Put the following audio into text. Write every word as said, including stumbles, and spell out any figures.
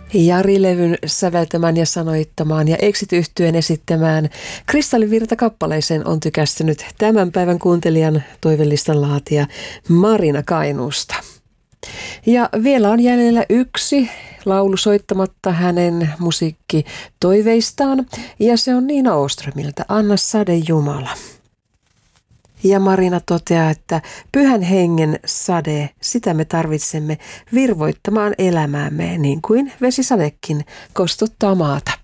Jari-levyn säveltämään ja sanoittamaan ja Exit-yhtyeen esittämään Kristallivirta-kappaleeseen on tykästynyt tämän päivän kuuntelijan toivelistan laatija Marina Kainuusta. Ja vielä on jäljellä yksi laulu soittamatta hänen musiikkitoiveistaan ja se on Nina Åströmiltä Anna sade Jumala. Ja Marina toteaa, että pyhän hengen sade, sitä me tarvitsemme virvoittamaan elämäämme niin kuin vesisadekin kostuttaa maata.